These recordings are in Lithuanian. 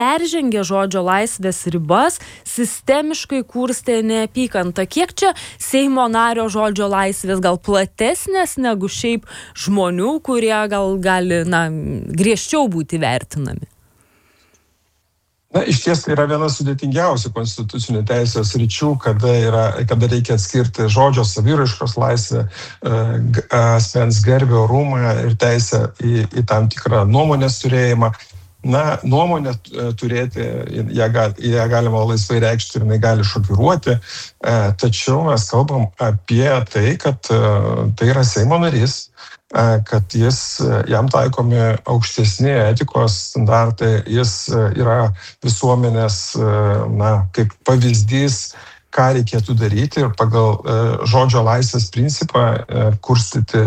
peržengė žodžio laisvės ribas, sistemiškai kurstė neapykantą. Kiek čia Seimo nario žodžio laisvės gal platesnės negu šiaip žmonių, kurie gal gali griežčiau būti vertinami? Iš ties tai yra viena sudėtingiausių konstitucinių teisės sričių, kada reikia atskirti žodžio saviraiškos laisvę, asmens garbę, orumą ir teisę į tam tikrą nuomonės turėjimą. Nuomonę turėti, ją galima laisvai reikšti ir jinai gali šokiruoti, tačiau mes kalbam apie tai, kad tai yra Seimo narys, kad jam taikomi aukštesni etikos standartai, jis yra visuomenės, kaip pavyzdys, ką reikėtų daryti ir pagal žodžio laisvės principą kurstyti.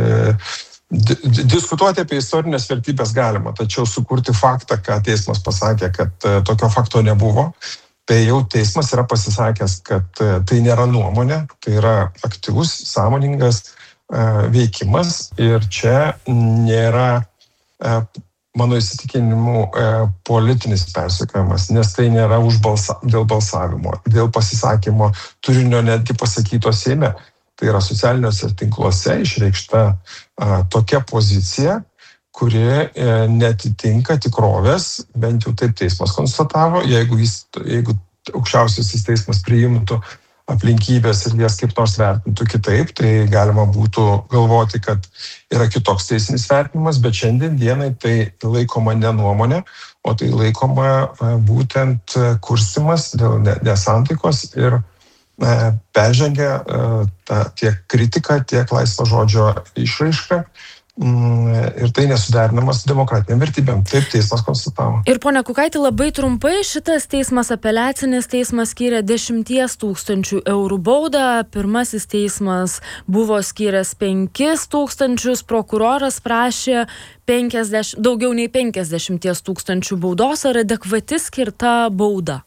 Diskutuoti apie istorinės vertybės galima, tačiau sukurti faktą, ką teismas pasakė, kad tokio fakto nebuvo, tai jau teismas yra pasisakęs, kad tai nėra nuomonė, tai yra aktyvus, sąmoningas veikimas ir čia nėra, mano įsitikinimu, politinis persekiojimas, nes tai nėra dėl balsavimo, dėl pasisakymo turinio netgi pasakyto Seime. Tai yra socialiniuose tinkluose išreikšta tokia pozicija, kuri netitinka tikrovės, bent jau taip teismas konstatavo, jeigu aukščiausiasis teismas priimtų aplinkybės ir jas kaip nors vertintų kitaip, tai galima būtų galvoti, kad yra kitoks teisinis vertinimas, bet šiandien dienai tai laikoma ne nuomonė, o tai laikoma būtent kurstimas dėl nesantaikos ir peržengia tiek kritiką, tiek laisvą žodžio išraišką ir tai nesuderinamas su demokratiniam vertybėm. Taip teismas konstatavo. Ir ponia Kukaiti, labai trumpai, šitas teismas, apeliacinis teismas, skyrė 10 000 eurų baudą, pirmasis teismas buvo skyręs 5 000, prokuroras prašė daugiau nei 50 000 baudos, ar adekvati skirta bauda?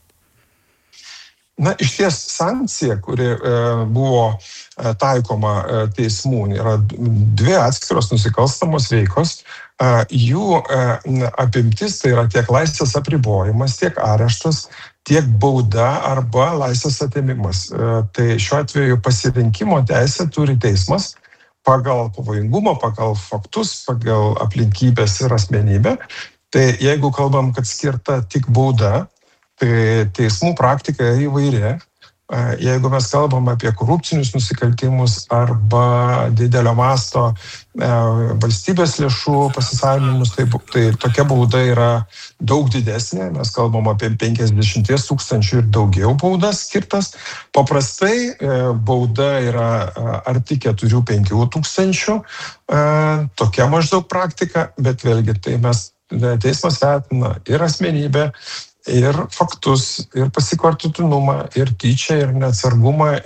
Iš ties sankcija, kuri buvo taikoma teismų, yra 2 atskiros nusikalstamos veikos. Jų apimtis tai yra tiek laisvės apribojimas, tiek areštas, tiek bauda arba laisvės atėmimas. Tai šiuo atveju pasirinkimo teisę turi teismas pagal pavojingumą, pagal faktus, pagal aplinkybės ir asmenybę. Tai jeigu kalbam, kad skirta tik bauda, tai teismų praktika įvairi. Jeigu mes kalbam apie korupcinius nusikaltimus arba didelio masto valstybės lėšų pasisavinimus, tai tokia bauda yra daug didesnė. Mes kalbam apie 50 000 ir daugiau baudas skirtas. Paprastai bauda yra arti 4-5 000. Tokia maždaug praktika, bet vėlgi tai teismas vertina ir asmenybę, ir faktus, ir pasikartotinumą, ir tyčią, ir neatsargumą,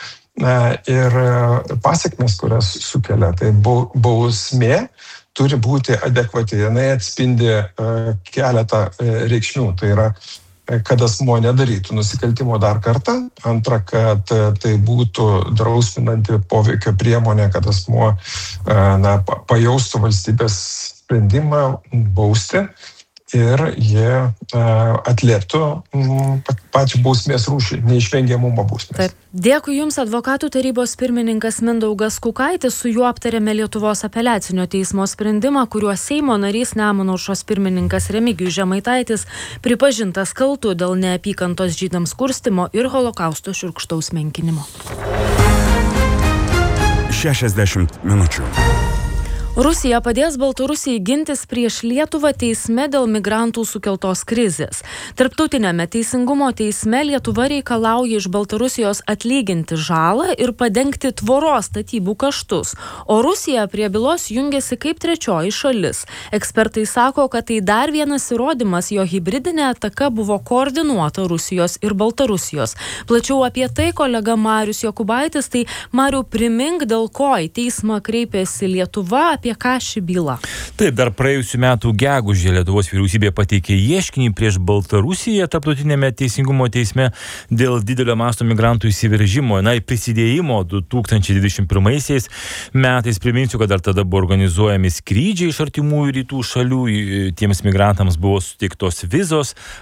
ir pasekmes, kurias sukelia. Tai bausmė turi būti adekvati. Jinai atspindi keletą reikšmių. Tai yra, kad asmuo nedarytų nusikaltimo dar kartą. Antra, kad tai būtų drausminanti poveikio priemonė, kad asmuo pajaustų valstybės sprendimą bausti. Ir jie atlieptų pačią bausmės rūšį, neišvengiamumo bausmės. Taip. Dėkui Jums, advokatų tarybos pirmininkas Mindaugas Kukaitis, su juo aptarėme Lietuvos apeliacinio teismo sprendimą, kuriuo Seimo narys Nemuno aušros pirmininkas Remigijus Žemaitaitis pripažintas kaltu dėl neapykantos žydams kurstymo ir holokausto šiurkštaus menkinimo. 60 minučių. Rusija padės Baltarusijai gintis prieš Lietuvą teisme dėl migrantų sukeltos krizės. Tarptautiniame teisingumo teisme Lietuva reikalauja iš Baltarusijos atlyginti žalą ir padengti tvoros statybų kaštus, o Rusija prie bylos jungiasi kaip trečioji šalis. Ekspertai sako, kad tai dar vienas įrodymas, jo hibridinė ataka buvo koordinuota Rusijos ir Baltarusijos. Plačiau apie tai kolega Marius Jokubaitis. Tai Mariau, primink, dėl ko į teismą kreipėsi Lietuva, apie ką ši byla. Taip, dar praėjusiu metu gegužę Lietuvos vyriausybė pateikė ieškinį prieš Baltarusiją Tarptautinėme teisingumo teisme dėl didelio masto migrantų įsiveržimo, prisidėjimo 2021 metais. Priminsiu, kad dar tada buvo organizuojami skrydžiai iš artimųjų rytų šalių, tiems migrantams buvo suteiktos vizos,